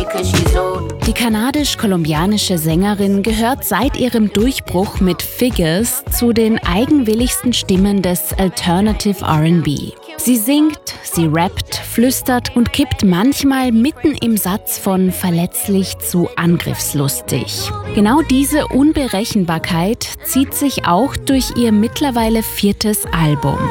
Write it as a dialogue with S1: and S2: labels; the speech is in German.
S1: Die kanadisch-kolumbianische Sängerin gehört seit ihrem Durchbruch mit Figures zu den eigenwilligsten Stimmen des Alternative R&B. Sie singt, sie rappt, flüstert und kippt manchmal mitten im Satz von verletzlich zu angriffslustig. Genau diese Unberechenbarkeit zieht sich auch durch ihr mittlerweile 4. Album.